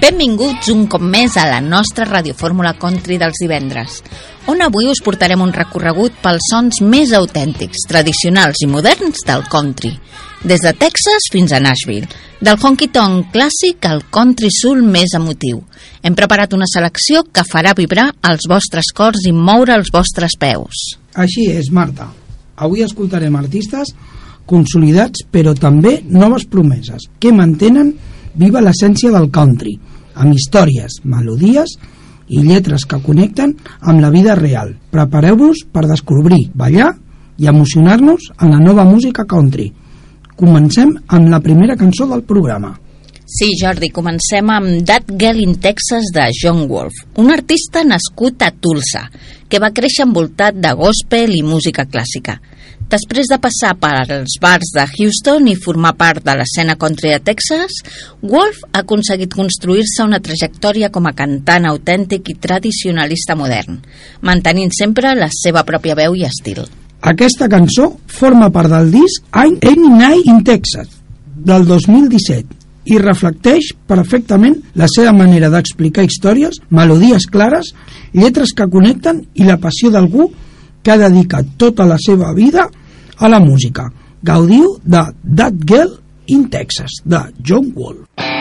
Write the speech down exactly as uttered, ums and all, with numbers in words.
Benvinguts un cop més a la nostra radiofórmula country dels divendres, on avui us portarem un recorregut pels sons més autèntics, tradicionals i moderns del country, des de Texas fins a Nashville, del honky-tonk clàssic al country soul més emotiu. Hem preparat una selecció que farà vibrar els vostres cors i moure els vostres peus. Així és, Marta. Avui escoltarem artistes consolidats, però també noves promeses, que mantenen viva l'essència del country, amb històries, melodies i lletres que connecten amb la vida real. Prepareu-vos per descobrir, ballar i emocionar-nos en la nova música country. Comencem amb la primera cançó del programa. Sí, Jordi, comencem amb That Girl in Texas de John Wolf, un artista nascut a Tulsa, que va créixer envoltat de gospel i música clàssica. Després de passar per els bars de Houston i formar part de l'escena country de Texas, Wolf ha aconseguit construir-se una trajectòria com a cantant autèntic i tradicionalista modern, mantenint sempre la seva pròpia veu i estil. Aquesta cançó forma part del disc Ain't Any Night in Texas, del dos mil disset, i reflecteix perfectament la seva manera d'explicar històries, melodies clares, lletres que connecten i la passió d'algú que ha dedicat tota la seva vida a la música. Gaudiu de That Girl in Texas, de John Wolf.